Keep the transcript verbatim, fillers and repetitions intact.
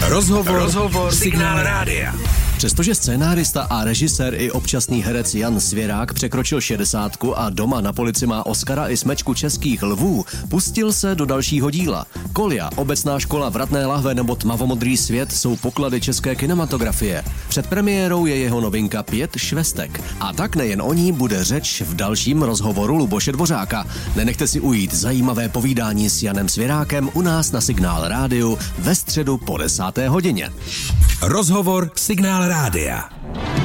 Rozhovor, Rozhovor Signál Rádia. Přestože scénárista a režisér i občasný herec Jan Svěrák překročil šedesátku a doma na polici má Oscara i smečku českých lvů, pustil se do dalšího díla. Kolia, obecná škola, Vratné lahve nebo Tmavomodrý svět jsou poklady české kinematografie. Před premiérou je jeho novinka Pět švestek. A tak nejen o ní bude řeč v dalším rozhovoru Luboše Dvořáka. Nenechte si ujít zajímavé povídání s Janem Svěrákem u nás na Signál Rádiu ve středu po desáté hodině. Rozhovor Signál Rádia.